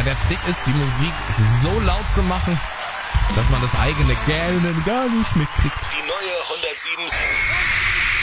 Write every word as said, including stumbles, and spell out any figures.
der Trick ist, die Musik so laut zu machen, dass man das eigene Gähnen gar nicht mitkriegt. Die neue hundertsieben